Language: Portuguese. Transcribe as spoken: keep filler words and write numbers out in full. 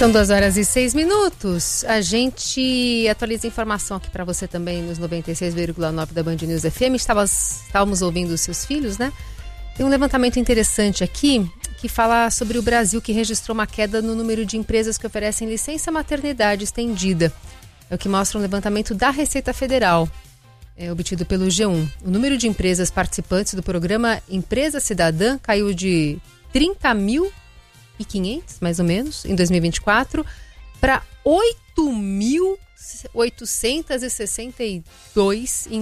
São duas horas e seis minutos. A gente atualiza informação aqui para você também nos noventa e seis vírgula nove da Band News F M. Estávamos, estávamos ouvindo os seus filhos, né? Tem um levantamento interessante aqui que fala sobre o Brasil, que registrou uma queda no número de empresas que oferecem licença maternidade estendida. É o que mostra um levantamento da Receita Federal, é, obtido pelo G um. O número de empresas participantes do programa Empresa Cidadã caiu de trinta mil e quinhentos, mais ou menos, em dois mil e vinte e quatro, para oito mil oitocentos e sessenta e dois em